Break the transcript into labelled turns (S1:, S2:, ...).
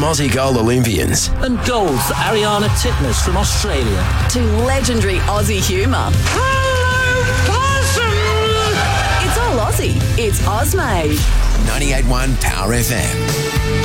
S1: Aussie gold Olympians.
S2: And gold for Ariana Titmus from Australia.
S3: To legendary Aussie humour.
S4: Hello, possum!
S3: It's all Aussie. It's Ozmade.
S1: 98.1 Power FM.